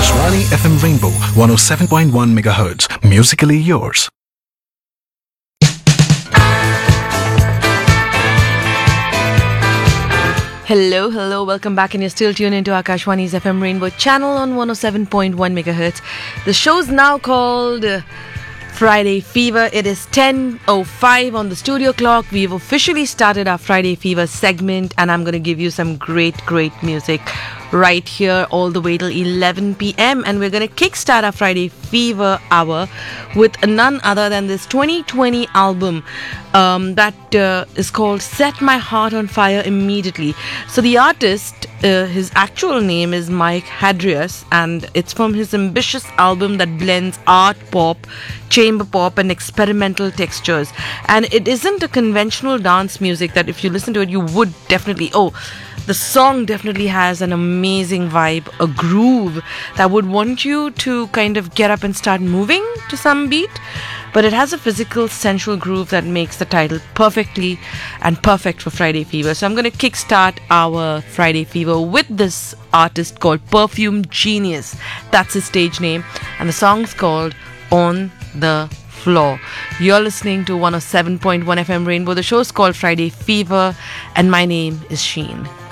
Akashvani FM Rainbow 107.1 MHz. Musically yours. Hello, welcome back, and you're still tuned into Akashwani's FM Rainbow channel on 107.1 MHz. The show's now called Friday Fever. It is 10:05 on the studio clock. We've officially started our Friday Fever segment, and I'm going to give you some great music right here all the way till 11 p.m. And we're going to kickstart our Friday Fever hour with none other than this 2020 album that is called Set My Heart on Fire Immediately. So the artist, his actual name is Mike Hadrius, and it's from his ambitious album that blends art pop, chamber pop and experimental textures. And it isn't a conventional dance music that if you listen to it you would definitely, the song definitely has an amazing vibe, a groove that would want you to kind of get up and start moving to some beat. But it has a physical, sensual groove that makes the title perfectly and perfect for Friday Fever. So I'm going to kickstart our Friday Fever with this artist called Perfume Genius. That's his stage name. And the song's called On the Floor. You're listening to 107.1 FM Rainbow. The show's called Friday Fever. And my name is Sheen.